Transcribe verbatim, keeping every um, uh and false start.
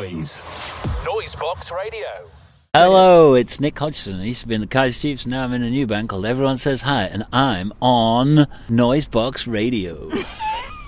Stories. Noisebox Radio. Hello, it's Nick Hodgson. I used to be in the Kaiser Chiefs, now I'm in a new band called Everyone Says Hi, and I'm on Noisebox Radio.